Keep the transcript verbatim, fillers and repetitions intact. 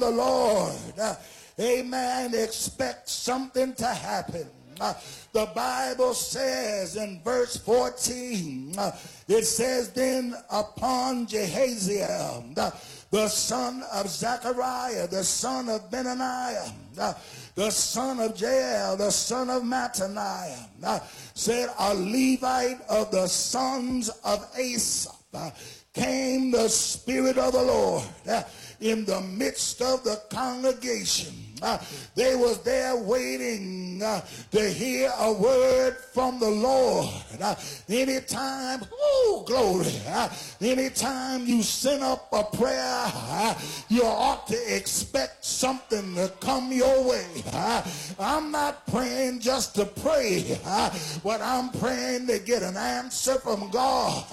the Lord, amen, expect something to happen. Uh, the Bible says in verse fourteen, uh, it says, then upon Jehaziel, the, the son of Zechariah, the son of Benaniah, uh, the son of Jael, the son of Mattaniah, uh, said, a Levite of the sons of Asaph, uh, came the Spirit of the Lord uh, in the midst of the congregation. Uh, they was there waiting uh, to hear a word from the Lord. Uh, anytime, oh glory, uh, anytime you send up a prayer, uh, you ought to expect something to come your way. Uh, I'm not praying just to pray, uh, but I'm praying to get an answer from God.